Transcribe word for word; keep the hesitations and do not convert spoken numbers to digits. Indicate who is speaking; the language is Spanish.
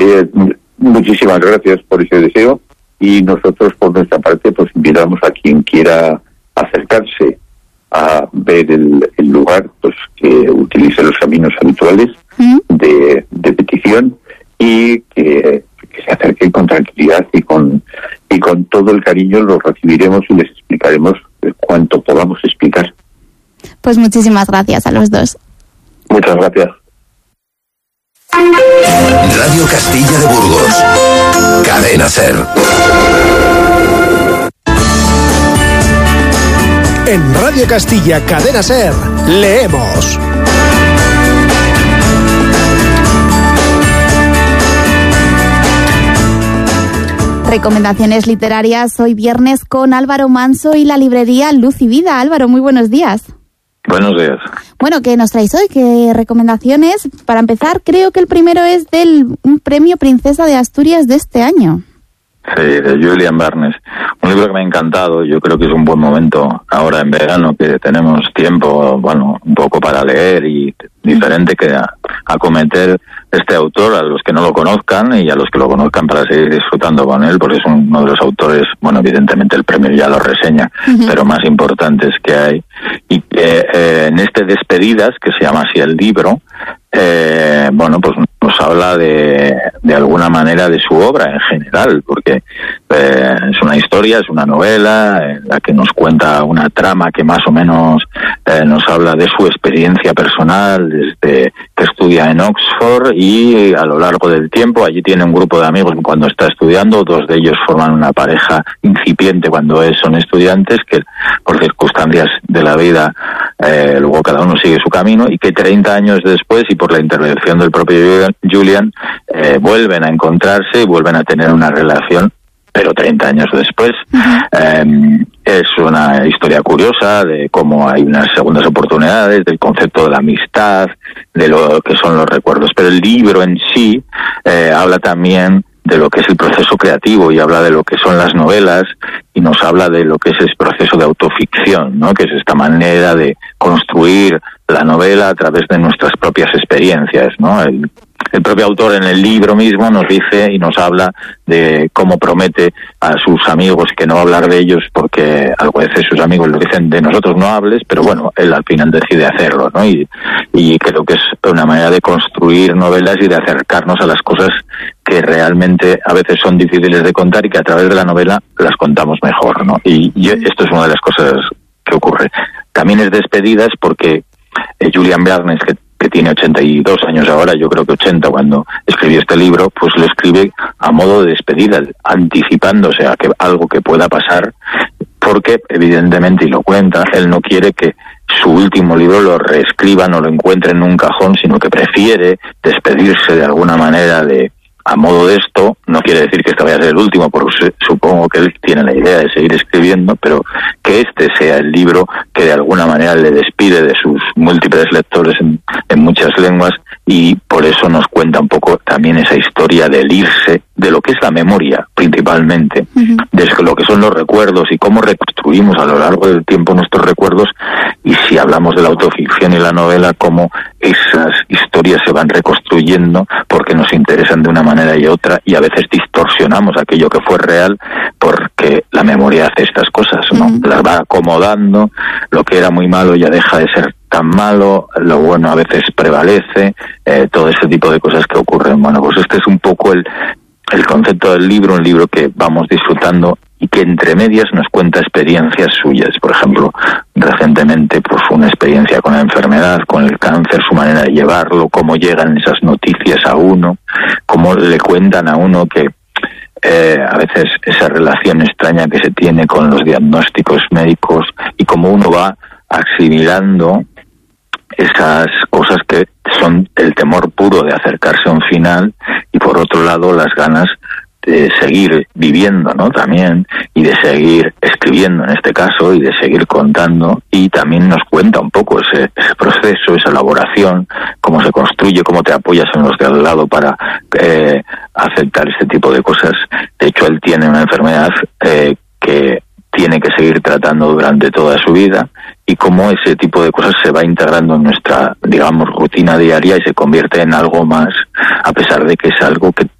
Speaker 1: Eh, muchísimas gracias por ese deseo, y nosotros por nuestra parte pues invitamos a quien quiera acercarse a ver el, el lugar, pues que utilice los caminos habituales ¿Mm? de, de petición, y que, que se acerquen con tranquilidad y con y con todo el cariño. Los recibiremos y les explicaremos cuanto podamos explicar.
Speaker 2: Pues muchísimas gracias a los dos.
Speaker 1: Muchas gracias.
Speaker 3: Radio Castilla de Burgos, Cadena SER.
Speaker 4: En Radio Castilla, Cadena SER, leemos.
Speaker 2: Recomendaciones literarias hoy viernes con Álvaro Manso y la librería Luz y Vida. Álvaro, muy buenos días.
Speaker 5: Buenos días.
Speaker 2: Bueno, ¿qué nos traéis hoy? ¿Qué recomendaciones? Para empezar, creo que el primero es del un premio Princesa de Asturias de este año.
Speaker 5: Sí, de Julian Barnes. Un libro que me ha encantado. Yo creo que es un buen momento ahora en verano, que tenemos tiempo, bueno, un poco para leer y diferente que a, acometer este autor, a los que no lo conozcan y a los que lo conozcan para seguir disfrutando con él, porque es uno de los autores, bueno, evidentemente el premio ya lo reseña, uh-huh. pero más importantes que hay. Y que eh, en este Despedidas, que se llama así el libro, eh, bueno, pues nos habla de, de alguna manera de su obra en general, porque eh, es una historia, es una novela en la que nos cuenta una trama que más o menos eh, nos habla de su experiencia personal desde que estudia en Oxford, y a lo largo del tiempo allí tiene un grupo de amigos cuando está estudiando. Dos de ellos forman una pareja incipiente cuando es, son estudiantes, que por circunstancias de la vida eh, luego cada uno sigue su camino, y que treinta años después y por la intervención del propio Julian eh, vuelven a encontrarse y vuelven a tener una relación, pero treinta años después. Uh-huh. Eh, es una historia curiosa de cómo hay unas segundas oportunidades, del concepto de la amistad, de lo que son los recuerdos. Pero el libro en sí eh, habla también de lo que es el proceso creativo, y habla de lo que son las novelas, y nos habla de lo que es ese proceso de autoficción, ¿no? Que es esta manera de construir la novela a través de nuestras propias experiencias, ¿no? El, el propio autor en el libro mismo nos dice y nos habla de cómo promete a sus amigos que no va a hablar de ellos, porque a veces sus amigos le dicen de nosotros no hables, pero bueno, él al final decide hacerlo, ¿no? Y, y creo que es una manera de construir novelas y de acercarnos a las cosas que realmente a veces son difíciles de contar, y que a través de la novela las contamos mejor, ¿no? Y, y esto es una de las cosas que ocurre. También es Despedidas porque eh, Julian Barnes, que que tiene ochenta y dos años ahora, yo creo que ochenta cuando escribió este libro, pues lo escribe a modo de despedida, anticipándose a que algo que pueda pasar, porque evidentemente, y lo cuenta, él no quiere que su último libro lo reescriban o lo encuentren en un cajón, sino que prefiere despedirse de alguna manera de a modo de esto. No quiere decir que este vaya a ser el último, porque supongo que él tiene la idea de seguir escribiendo, pero que este sea el libro que de alguna manera le despide de sus múltiples lectores en, en muchas lenguas, y por eso nos cuenta un poco también esa historia del irse, de lo que es la memoria principalmente, uh-huh. de lo que son los recuerdos y cómo reconstruimos a lo largo del tiempo nuestros recuerdos, y si hablamos de la autoficción y la novela, cómo esas historias se van reconstruyendo porque nos interesan de una manera y otra, y a veces distorsionamos aquello que fue real porque la memoria hace estas cosas, ¿no? Uh-huh. Las va acomodando, lo que era muy malo ya deja de ser tan malo, lo bueno a veces prevalece, eh, todo ese tipo de cosas que ocurren. Bueno, pues este es un poco el, el concepto del libro, un libro que vamos disfrutando y que entre medias nos cuenta experiencias suyas. Por ejemplo, recientemente pues una experiencia con la enfermedad, con el cáncer, su manera de llevarlo, cómo llegan esas noticias a uno, cómo le cuentan a uno que eh, a veces esa relación extraña que se tiene con los diagnósticos médicos, y cómo uno va asimilando esas cosas que son el temor puro de acercarse a un final, y por otro lado las ganas de seguir viviendo, ¿no? También, y de seguir escribiendo en este caso, y de seguir contando, y también nos cuenta un poco ese, ese proceso, esa elaboración, cómo se construye, cómo te apoyas en los de al lado para eh, aceptar este tipo de cosas. De hecho, él tiene una enfermedad eh, que tiene que seguir tratando durante toda su vida, y cómo ese tipo de cosas se va integrando en nuestra, digamos, rutina diaria y se convierte en algo más, a pesar de que es algo que